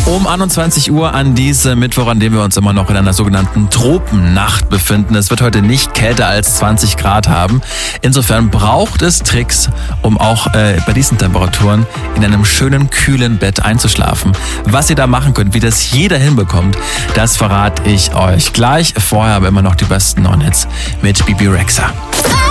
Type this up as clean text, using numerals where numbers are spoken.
Um 21 Uhr an diesem Mittwoch, an dem wir uns immer noch in einer sogenannten Tropennacht befinden. Es wird heute nicht kälter als 20 Grad haben. Insofern braucht es Tricks, um auch bei diesen Temperaturen in einem schönen, kühlen Bett einzuschlafen. Was ihr da machen könnt, wie das jeder hinbekommt, das verrate ich euch gleich. Vorher aber immer noch die besten Non-Hits mit Bebe Rexha.